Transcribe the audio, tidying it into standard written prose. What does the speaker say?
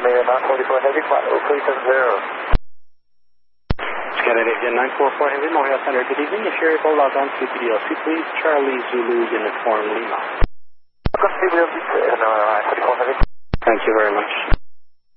Mayor 944 Heavy, flight 0370. Skyline Agent 944 Heavy, Montreal Center, good evening. If you're able, log on to PDLC, please. Charlie Zulu Uniform Lima.